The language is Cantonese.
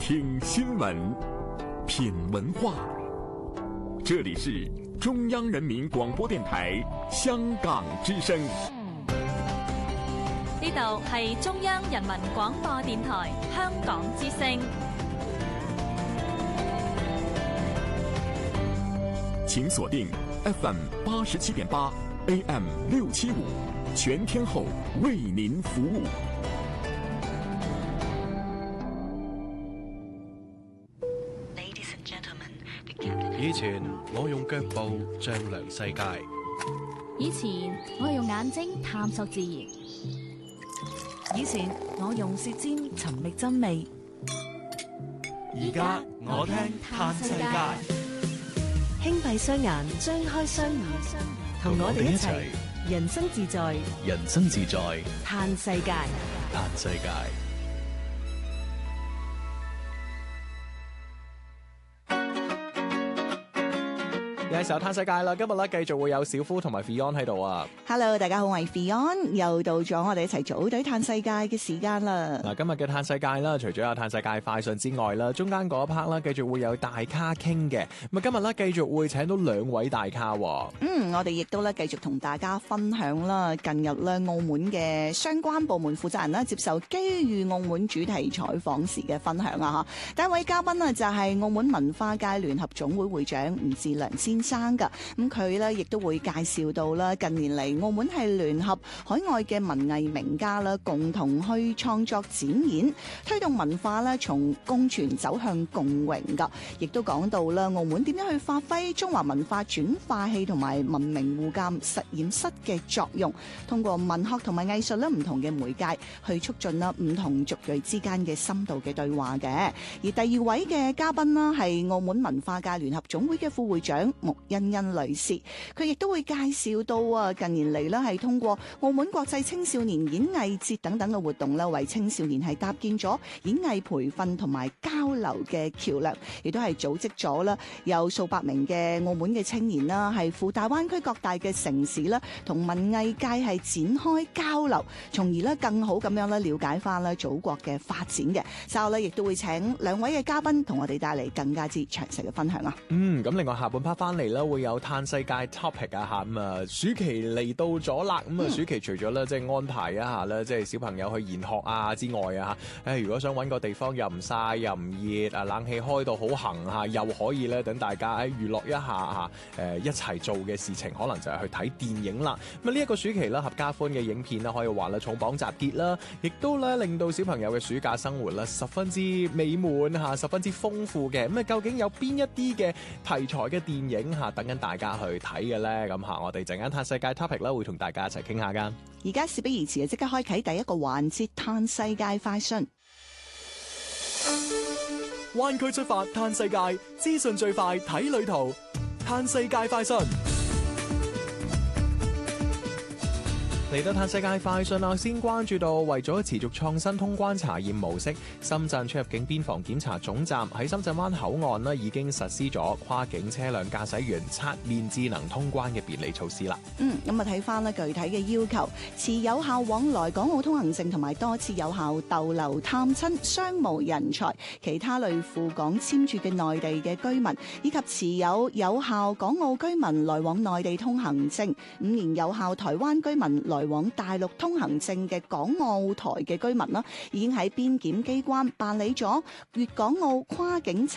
聽新聞，品文化。這裡是中央人民廣播電台香港之聲。 呢度係中央人民廣播電台香港之聲。 請鎖定 FM 87.8 AM 675，全天候為您服務。 以前我用腳步丈量世界， 以前我用眼睛探索自然， 以前我用舌尖尋覓真味， 而家我聽嘆世界。 輕閉雙眼，張開雙耳，同我哋一齊人生自在， 人生自在， 嘆世界， 嘆世界。有時候嘆世界啦，今日咧繼續會有小夫同埋 Fion 喺度啊。 Hello， 大家好，我係 Fion，又到咗我哋一齊組隊嘆世界嘅時間啦。 嗱，今日嘅嘆世界啦，除咗有嘆世界快訊之外啦，中間嗰一 part 啦，繼續會有大咖傾嘅。咁啊，今日咧繼續會請到2位大咖。 我哋亦都咧繼續同大家分享啦。近日咧，澳門嘅相關部門負責人啦，接受機遇澳門主題採訪時嘅分享啊。第一位嘉賓啊，就係澳門文化界聯合總會會長吳志良先生噶。咁佢咧亦都會介紹到啦，近年嚟澳門係聯合海外嘅文藝名家啦，共同去創作展演，推動文化咧從共存走向共榮噶。亦都講到啦，澳門點樣去發揮中華文化轉化器同埋文明互鑒實驗室嘅作用，通過文學同埋藝術咧唔同嘅媒介去促進啦唔同族裔之間嘅深度嘅對話嘅。而第二位嘅嘉賓啦係澳門文化界聯合總會嘅副會長穆欣欣女士，佢亦都會介紹到啊，近年嚟咧係通過澳門國際青少年演藝節等等嘅活動咧，為青少年係搭建咗演藝培訓同埋交流嘅橋樑，亦都係組織咗啦有數百名嘅澳門嘅青年啦，係赴大灣區各大嘅城市啦，同文藝界係展開交流，從而咧更好咁樣咧了解翻咧祖國嘅發展嘅。稍後咧亦都會請2位嘅嘉賓同我哋帶嚟更加之詳細嘅分享啊。 咁另外下半 part 翻嚟咧會有嘆世界 topic 啊吓，咁啊暑期嚟到咗啦，咁啊暑期除咗咧即係安排一下咧，即係小朋友去研學啊之外啊吓，如果想搵個地方又唔曬又唔熱啊，冷氣開到好行吓，又可以咧等大家喺娛樂一下吓，一齊做嘅事情可能就係去睇電影啦。咁啊呢一個暑期啦，合家歡嘅影片啦，可以話啦重磅集結啦，亦都咧令到小朋友嘅暑假生活啦十分之美滿吓，十分之豐富嘅。咁啊究竟有邊一啲嘅題材嘅電影吓等緊大家去睇嘅咧？咁吓我哋陣間嘆世界 topic 啦，會同大家一齊傾下噶。 而家事不宜遲啊，即刻開啟第一個環節嘆世界快訊。 灣區出發嘆世界，資訊最快睇旅途，嘆世界快訊。嚟到嘆世界快訊啦，先關注到為咗持續創新通關查驗模式，深圳出入境邊防檢查總站喺深圳灣口岸呢已經實施咗跨境車輛駕駛員刷面智能通關嘅便利措施啦。 咁啊睇翻咧具體嘅要求，持有效往來港澳通行證同埋多次有效逗留探親、商務人才、其他類赴港簽注嘅內地嘅居民，以及持有效港澳居民來往內地通行證、5年有效台灣居民來往大陸通行證嘅港澳台嘅居民啦，已經喺邊檢機關辦理咗粵港澳跨境